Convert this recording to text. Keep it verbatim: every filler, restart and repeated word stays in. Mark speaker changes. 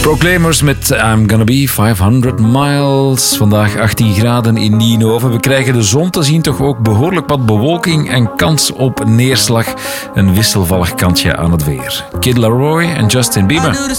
Speaker 1: Proclaimers met I'm Gonna Be vijfhonderd miles. Vandaag achttien graden in Nienhoven. We krijgen de zon te zien, toch ook behoorlijk wat bewolking en kans op neerslag. Een wisselvallig kantje aan het weer. Kid Laroi en Justin Bieber.